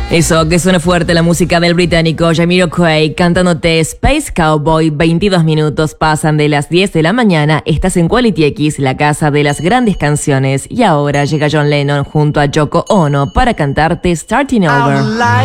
Eso, que suena fuerte la música del británico Jamiroquai cantándote Space Cowboy. 22 minutos pasan de las 10 de la mañana. Estás en Quality X, la casa de las grandes canciones. Y ahora llega John Lennon junto a Yoko Ono para cantarte Starting Over.